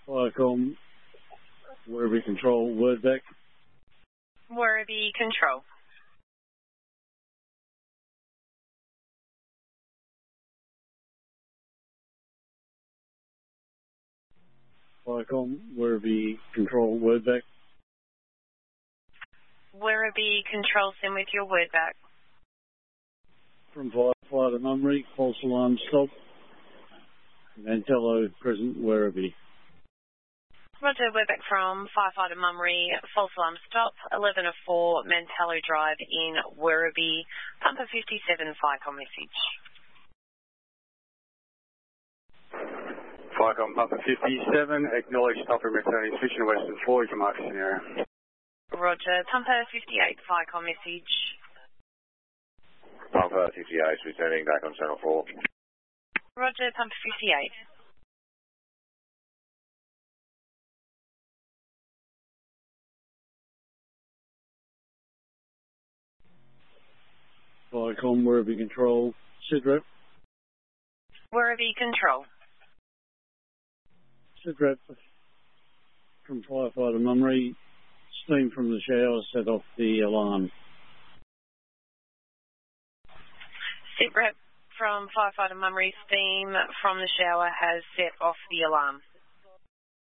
Firecom, Werribee Control, Wordback. Werribee Control. Firecom, Werribee Control, Wordback. Werribee Control, send with your word back. From Firefighter Mummery, false alarm stop. Mantello present, Werribee. Roger, we're back from Firefighter Mummery, false alarm stop, 11:04 Mantello Drive in Werribee, Pumper 57, Firecom message. Firecom Pumper 57, acknowledge stop and returning switching Western 4, you can mark scenario. Roger, Pumper 58, Firecom message. Pumper 58, returning back on channel 4. Roger, Pumper 58. Firecom, Werribee Control, SITREP. Werribee Control. SITREP from Firefighter Mummery, steam from the shower set off the alarm. SITREP from Firefighter Mummery, steam from the shower has set off the alarm.